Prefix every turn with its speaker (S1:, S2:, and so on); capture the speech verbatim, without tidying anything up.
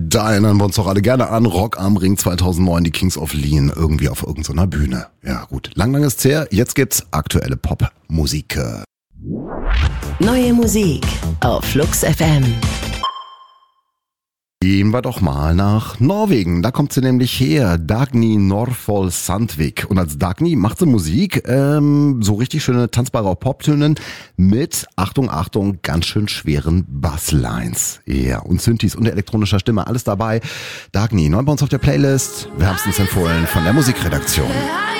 S1: Da erinnern wir uns doch alle gerne an Rock am Ring zweitausendneun, die Kings of Leon, irgendwie auf irgendeiner Bühne. Ja gut, lang, lang ist's her, jetzt gibt's aktuelle Popmusik.
S2: Neue Musik auf Flux F M.
S1: Gehen wir doch mal nach Norwegen. Da kommt sie nämlich her, Dagny Norfol Sandvik. Und als Dagny macht sie Musik, ähm, so richtig schöne tanzbare Poptönen mit, Achtung, Achtung, ganz schön schweren Basslines. Ja, und Synthes und elektronischer Stimme, alles dabei. Dagny, neu bei uns auf der Playlist, wärmstens empfohlen von der Musikredaktion.